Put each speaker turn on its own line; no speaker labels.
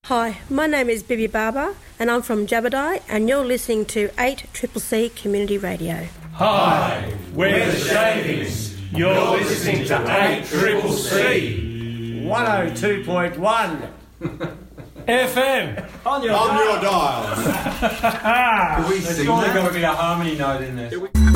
Hi, my name is Bibi Barber and I'm from Jabadai and you're listening to 8CCC Community Radio.
Hi, we're the Shavings. You're listening to 8CCC
102.1
FM
on your dials.
There's surely got to be a harmony note in there.